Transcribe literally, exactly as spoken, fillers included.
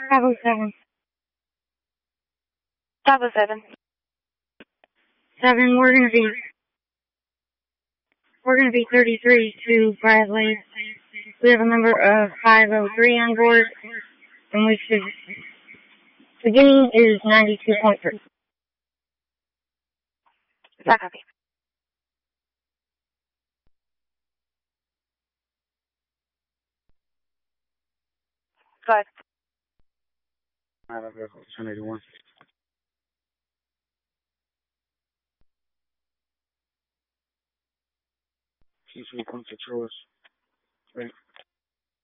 Bravo seven. Bravo seven. Seven, we're gonna be, we're gonna be thirty-three to Bradley. We have a number of five oh three on board, and we should, beginning is ninety-two point three. That copy. Go ahead. I have a ten eighty-one. He's going to choice. Right.